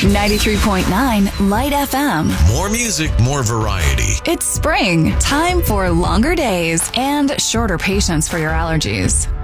93.9 Light FM. More music, more variety. It's spring. Time for longer days and shorter patience for your allergies.